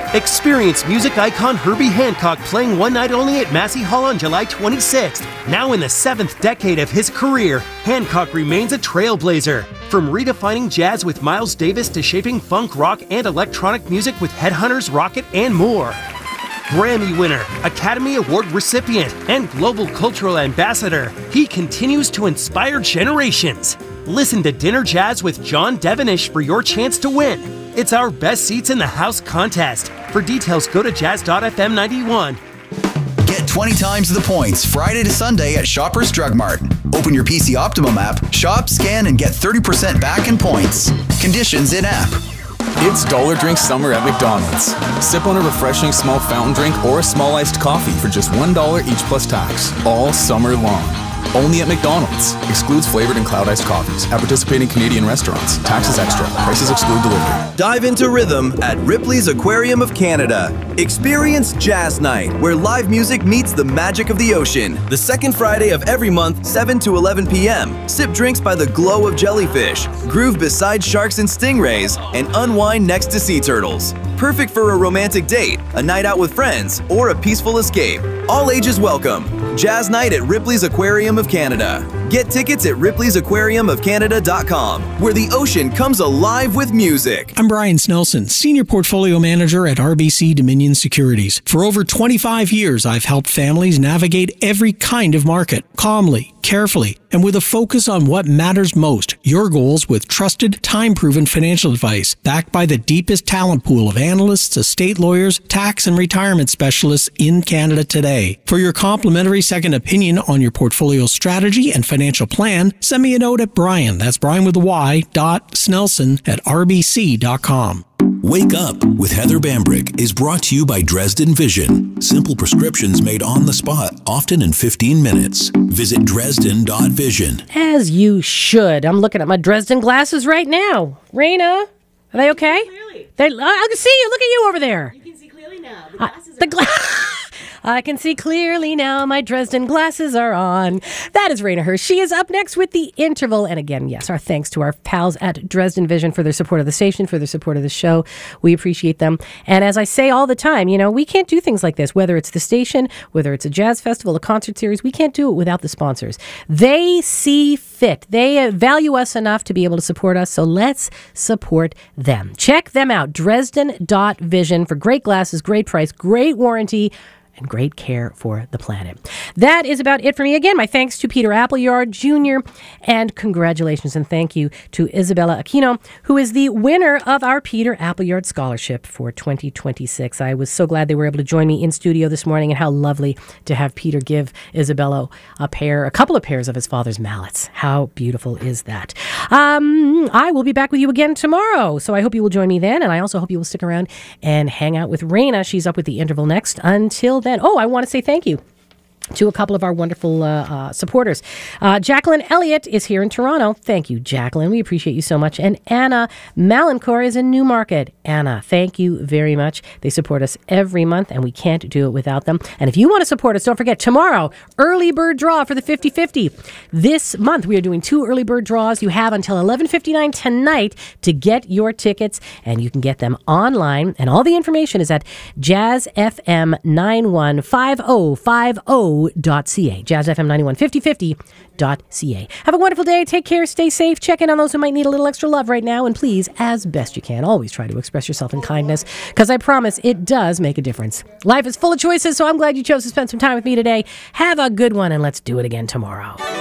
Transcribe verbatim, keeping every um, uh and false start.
Experience music icon Herbie Hancock playing one night only at Massey Hall on July twenty-sixth. Now in the seventh decade of his career, Hancock remains a trailblazer. From redefining jazz with Miles Davis to shaping funk, rock, and electronic music with Headhunters, Rocket, and more. Grammy winner, Academy Award recipient, and global cultural ambassador, he continues to inspire generations. Listen to Dinner Jazz with John Devenish for your chance to win. It's our Best Seats in the House contest. For details, go to jazz dot f m ninety-one. Get twenty times the points Friday to Sunday at Shoppers Drug Mart. Open your P C Optimum app, shop, scan, and get thirty percent back in points. Conditions in-app. It's Dollar Drink Summer at McDonald's. Sip on a refreshing small fountain drink or a small iced coffee for just one dollar each plus tax, all summer long. Only at McDonald's. Excludes flavored and cloud iced coffees. At participating Canadian restaurants. Taxes extra. Prices exclude delivery. Dive into rhythm at Ripley's Aquarium of Canada. Experience Jazz Night, where live music meets the magic of the ocean. The second Friday of every month, seven to eleven p.m. Sip drinks by the glow of jellyfish, groove beside sharks and stingrays, and unwind next to sea turtles. Perfect for a romantic date, a night out with friends, or a peaceful escape. All ages welcome. Jazz Night at Ripley's Aquarium of Canada. Get tickets at ripley's aquarium of canada dot com, where the ocean comes alive with music. I'm Brian Snelson, Senior Portfolio Manager at R B C Dominion Securities. For over twenty-five years, I've helped families navigate every kind of market, calmly, carefully, and with a focus on what matters most, your goals with trusted, time-proven financial advice, backed by the deepest talent pool of analysts, estate lawyers, tax and retirement specialists in Canada today. For your complimentary second opinion on your portfolio strategy and financial plan, send me a note at Brian, that's Brian with a Y, dot Snelson at r b c dot com. Wake Up with Heather Bambrick is brought to you by Dresden Vision. Simple prescriptions made on the spot, often in fifteen minutes. Visit dresden dot vision. As you should. I'm looking at my Dresden glasses right now. Raina, are they okay? Clearly. They, I can see you. Look at you over there. You can see clearly now. The Uh, glasses the are gla- I can see clearly now. My Dresden glasses are on. That is Raina Hirsch. She is up next with The Interval. And again, yes, our thanks to our pals at Dresden Vision for their support of the station, for their support of the show. We appreciate them. And as I say all the time, you know, we can't do things like this, whether it's the station, whether it's a jazz festival, a concert series. We can't do it without the sponsors. They see fit. They uh, value us enough to be able to support us. So let's support them. Check them out. Dresden dot vision for great glasses, great price, great warranty, and great care for the planet. That is about it for me. Again, my thanks to Peter Appleyard Junior and congratulations and thank you to Isabella Aquino, who is the winner of our Peter Appleyard Scholarship for twenty twenty-six. I was so glad they were able to join me in studio this morning, and how lovely to have Peter give Isabella a pair, a couple of pairs of his father's mallets. How beautiful is that? Um, I will be back with you again tomorrow, so I hope you will join me then, and I also hope you will stick around and hang out with Raina. She's up with The Interval next. Until then, oh, I want to say thank you to a couple of our wonderful uh, uh, supporters. Uh, Jacqueline Elliott is here in Toronto. Thank you, Jacqueline. We appreciate you so much. And Anna Malincourt is in Newmarket. Anna, thank you very much. They support us every month, and we can't do it without them. And if you want to support us, don't forget, tomorrow, early bird draw for the fifty fifty. This month, we are doing two early bird draws. You have until eleven fifty-nine tonight to get your tickets, and you can get them online. And all the information is at jazz f m nine one five zero five zero dot c a. jazz f m nine one five zero five zero dot c a. Have a wonderful day. Take care. Stay safe. Check in on those who might need a little extra love right now. And please, as best you can, always try to express yourself in kindness, because I promise it does make a difference. Life is full of choices, so I'm glad you chose to spend some time with me today. Have a good one, and let's do it again tomorrow.